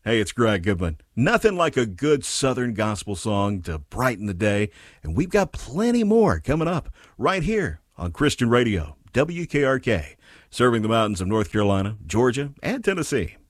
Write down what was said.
Hey, it's Greg Goodman. Nothing like a good Southern gospel song to brighten the day, and we've got plenty more coming up right here on Christian Radio, WKRK, serving the mountains of North Carolina, Georgia, and Tennessee.